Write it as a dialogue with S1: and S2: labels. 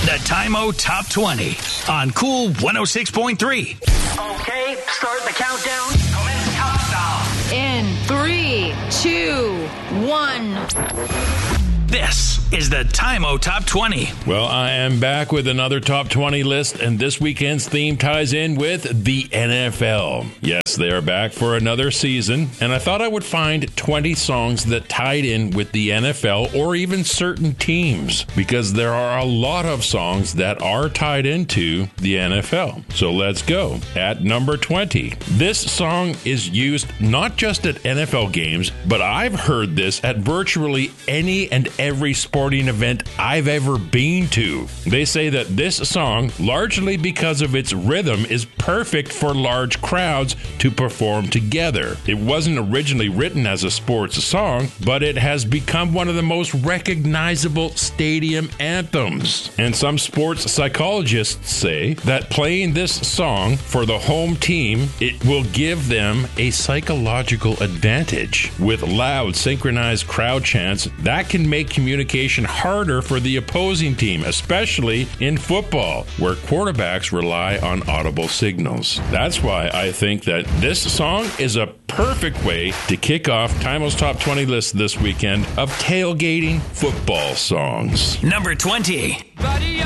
S1: The Time-O Top 20 on Cool 106.3.
S2: Okay, start the countdown. Commence countdown.
S3: In 3, 2, 1.
S1: This is the Time-O Top 20.
S4: Well, I am back with another Top 20 list, and this weekend's theme ties in with the NFL. Yes, they are back for another season, and I thought I would find 20 songs that tied in with the NFL or even certain teams, because there are a lot of songs that are tied into the NFL. So let's go. At number 20, this song is used not just at NFL games, but I've heard this at virtually any and every sporting event I've ever been to. They say that this song, largely because of its rhythm, is perfect for large crowds to perform together. It wasn't originally written as a sports song, but it has become one of the most recognizable stadium anthems. And some sports psychologists say that playing this song for the home team, it will give them a psychological advantage. With loud, synchronized crowd chants, that can make communication harder for the opposing team, especially in football, where quarterbacks rely on audible signals. That's why I think that this song is a perfect way to kick off Time-O's Top 20 list this weekend of tailgating football songs.
S1: Number 20.
S2: Buddy,